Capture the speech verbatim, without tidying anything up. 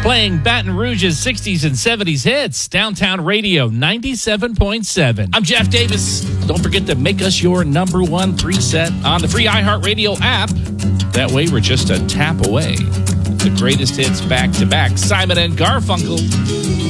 Playing Baton Rouge's sixties and seventies hits. Downtown Radio ninety-seven point seven. I'm Jeff Davis. Don't forget to make us your number one preset on the free iHeartRadio app. That way we're just a tap away. The greatest hits back to back. Simon and Garfunkel.